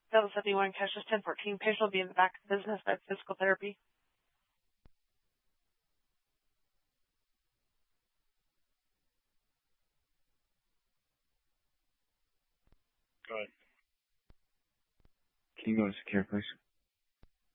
Delta 71, Caches 1014. Patient will be in the back of the business by physical therapy. Go ahead. Can you go to secure, please?